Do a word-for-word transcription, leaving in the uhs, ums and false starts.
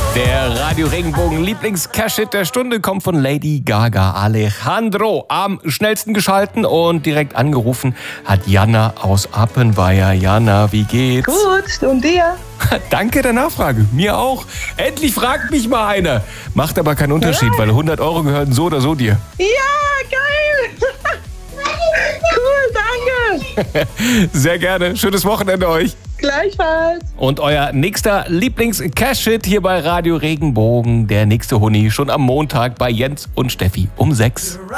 Der Radio Regenbogen Lieblings-Cash-Hit der Stunde kommt von Lady Gaga. Alejandro am schnellsten geschalten und direkt angerufen hat Jana aus Appenweier. Jana, wie geht's? Gut, und dir? Danke der Nachfrage. Mir auch. Endlich fragt mich mal einer. Macht aber keinen Unterschied, weil hundert Euro gehören so oder so dir. Ja, geil! Cool, danke! Sehr gerne. Schönes Wochenende euch. Gleichfalls. Und euer nächster Lieblings-Cash-Hit hier bei Radio Regenbogen. Der nächste Huni schon am Montag bei Jens und Steffi um sechs.